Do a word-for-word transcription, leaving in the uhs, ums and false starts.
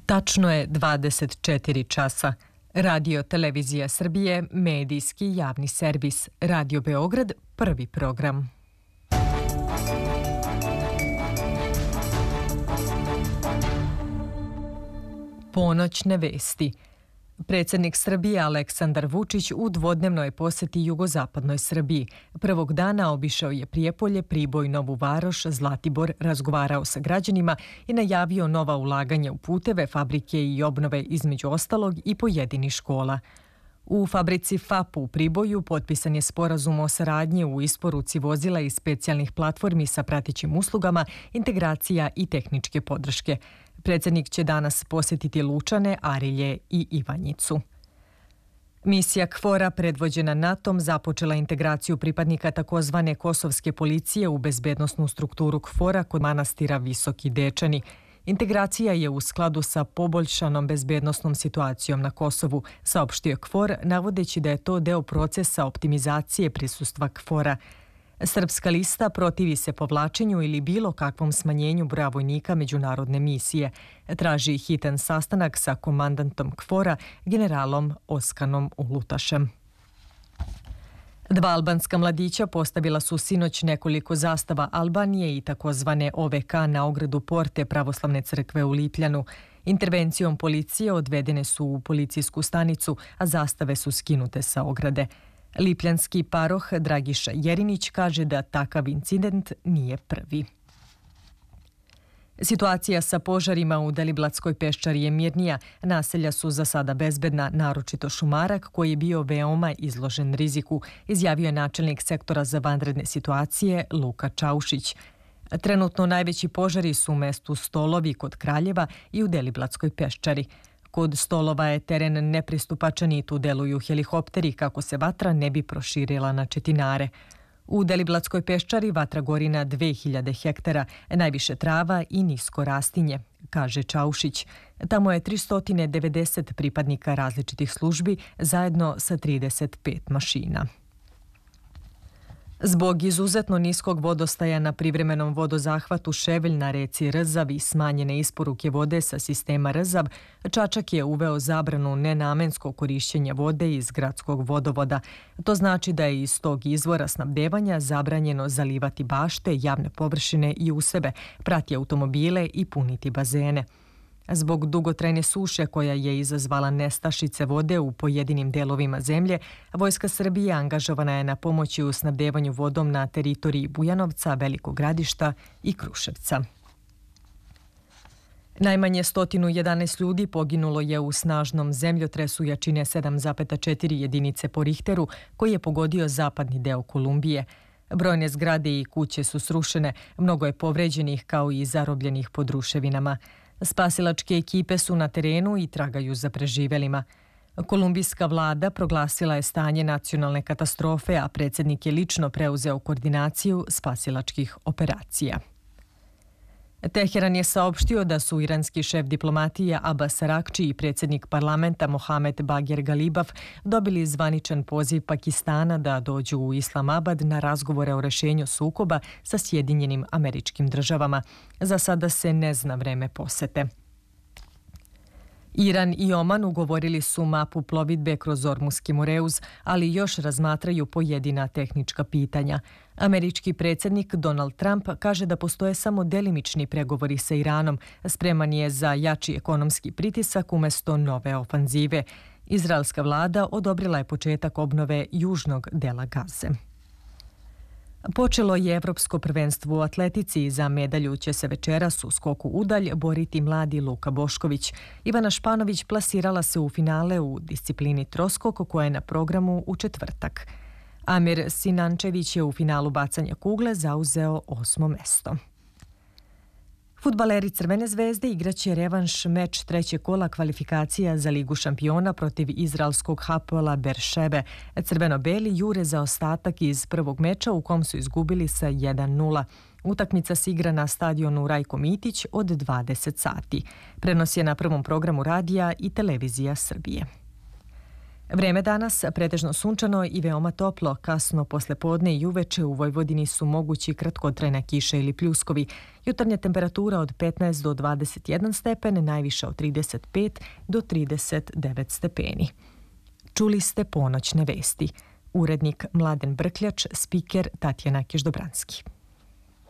Tačno je dvadeset četiri časa. Radio Televizija Srbije, medijski javni servis. Radio Beograd, prvi program. Ponoćne vesti. Predsjednik Srbije Aleksandar Vučić u dvodnevnoj posjeti jugozapadnoj Srbiji. Prvog dana obišao je Prijepolje, Priboj, Novu Varoš, Zlatibor, razgovarao sa građanima i najavio nova ulaganja u puteve, fabrike i obnove, između ostalog i pojedinih škola. U fabrici F A P u Priboju potpisan je sporazum o saradnji u isporuci vozila i specijalnih platformi sa pratećim uslugama, integracija i tehničke podrške. Predsjednik će danas posjetiti Lučane, Arilje i Ivanjicu. Misija KFOR-a predvođena NATO-om započela integraciju pripadnika takozvane kosovske policije u bezbednosnu strukturu KFOR-a kod manastira Visoki Dečani. Integracija je u skladu sa poboljšanom bezbednosnom situacijom na Kosovu, saopštio KFOR, navodeći da je to deo procesa optimizacije prisustva KFOR-a. Srpska lista protivi se povlačenju ili bilo kakvom smanjenju broja vojnika međunarodne misije. Traži hitan sastanak sa komandantom KFOR-a, generalom Oskanom Ulutašem. Dva albanska mladića postavila su sinoć nekoliko zastava Albanije i takozvane O V K na ogradu porte Pravoslavne crkve u Lipljanu. Intervencijom policije odvedene su u policijsku stanicu, a zastave su skinute sa ograde. Lipljanski paroh Dragiša Jerinić kaže da takav incident nije prvi. Situacija sa požarima u Deliblatskoj peščari je mirnija. Naselja su za sada bezbedna, naročito Šumarak, koji je bio veoma izložen riziku, izjavio je načelnik sektora za vanredne situacije Luka Čaušić. Trenutno najveći požari su u mestu Stolovi kod Kraljeva i u Deliblatskoj peščari. Kod Stolova je teren nepristupačan i tu deluju helikopteri kako se vatra ne bi proširila na četinare. U Deliblatskoj peščari vatra gori na dve hiljade hektara, najviše trava i nisko rastinje, kaže Čaušić. Tamo je tristo devedeset pripadnika različitih službi zajedno sa trideset pet mašina. Zbog izuzetno niskog vodostaja na privremenom vodozahvatu Ševelj na reci Rzav i smanjene isporuke vode sa sistema Rzav, Čačak je uveo zabranu nenamenskog korišćenja vode iz gradskog vodovoda. To znači da je iz tog izvora snabdevanja zabranjeno zalivati bašte, javne površine i useve, prati automobile i puniti bazene. Zbog dugotrajne suše koja je izazvala nestašice vode u pojedinim delovima zemlje, Vojska Srbije angažovana je na pomoći u snabdevanju vodom na teritoriji Bujanovca, Velikog Gradišta i Kruševca. Najmanje sto jedanaest ljudi poginulo je u snažnom zemljotresu jačine sedam zarez četiri jedinice po Richteru koji je pogodio zapadni deo Kolumbije. Brojne zgrade i kuće su srušene, mnogo je povređenih kao i zarobljenih pod ruševinama. Spasilačke ekipe su na terenu i tragaju za preživelima. Kolumbijska vlada proglasila je stanje nacionalne katastrofe, a predsjednik je lično preuzeo koordinaciju spasilačkih operacija. Teheran je saopštio da su iranski šef diplomatije Abbas Arakči i predsjednik parlamenta Mohamed Bagher Ghalibaf dobili zvaničan poziv Pakistana da dođu u Islamabad na razgovore o rešenju sukoba sa Sjedinjenim Američkim Državama. Za sada se ne zna vreme posete. Iran i Oman ugovorili su mapu plovidbe kroz Ormuski Moreuz, ali još razmatraju pojedina tehnička pitanja. Američki predsjednik Donald Trump kaže da postoje samo delimični pregovori sa Iranom, spreman je za jači ekonomski pritisak umjesto nove ofanzive. Izraelska vlada odobrila je početak obnove južnog dela Gaze. Počelo je Evropsko prvenstvo u atletici i za medalju će se večeras u skoku udalj boriti mladi Luka Bošković. Ivana Španović plasirala se u finale u disciplini troskok koja je na programu u četvrtak. Amir Sinančević je u finalu bacanja kugle zauzeo osmo mesto. Fudbaleri Crvene zvezde igraće revanš meč trećeg kola kvalifikacija za Ligu šampiona protiv izraelskog Hapoela Beršebe. Crveno-beli jure za ostatak iz prvog meča u kom su izgubili sa jedan nula. Utakmica se igra na stadionu Rajko Mitić od dvadeset sati. Prenos je na prvom programu radija i televizija Srbije. Vreme danas pretežno sunčano i veoma toplo. Kasno poslepodne i uveče u Vojvodini su mogući kratkotrajna kiša ili pljuskovi. Jutarnja temperatura od petnaest do dvadeset jedan stepen, najviša od trideset pet do trideset devet stepeni. Čuli ste ponoćne vesti. Urednik Mladen Brkljač, spiker Tatjana Kiždobranski.